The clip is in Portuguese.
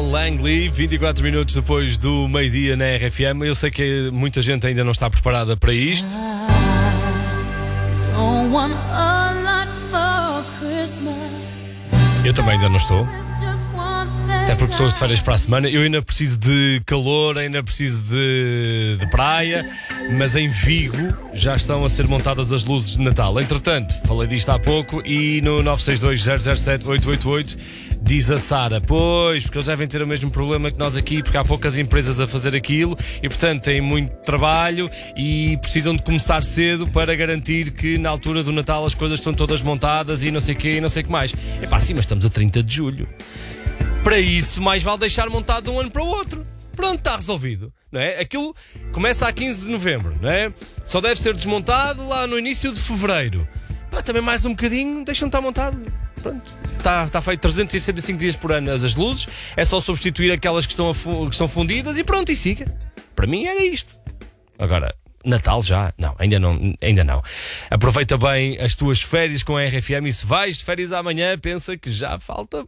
Langley, 24 minutos depois do meio-dia na RFM. Eu sei que muita gente ainda não está preparada para isto. Eu também ainda não estou. Até porque estou de férias para a semana. Eu ainda preciso de calor, ainda preciso de praia. Mas em Vigo já estão a ser montadas as luzes de Natal. Entretanto, falei disto há pouco e no 962-007-888 diz a Sara: pois, porque eles devem ter o mesmo problema que nós aqui, porque há poucas empresas a fazer aquilo e, portanto, têm muito trabalho e precisam de começar cedo para garantir que na altura do Natal as coisas estão todas montadas e não sei o quê e não sei o que mais. Epá, sim, mas estamos a 30 de julho. Para isso, mais vale deixar montado de um ano para o outro. Pronto, está resolvido, não é? Aquilo começa a 15 de novembro, não é? Só deve ser desmontado lá no início de fevereiro. Pá, também mais um bocadinho, deixam de estar montado. Pronto, está feito 365 dias por ano as luzes. É só substituir aquelas que estão fundidas e pronto, e siga. Para mim era isto. Agora, Natal já? Não, ainda não. Aproveita bem as tuas férias com a RFM e se vais de férias amanhã, pensa que já falta